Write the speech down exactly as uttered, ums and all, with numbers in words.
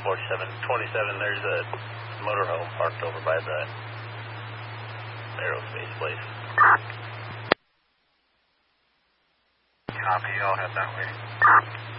forty-seven twenty-seven, there's a motorhome parked over by the aerospace place. Copy, I'll head that way.